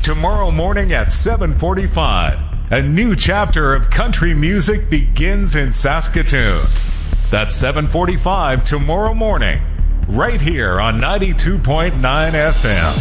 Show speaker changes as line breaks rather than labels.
tomorrow morning at 7:45. A new chapter of country music begins in Saskatoon. That's 7:45 tomorrow morning, right here on 92.9 FM.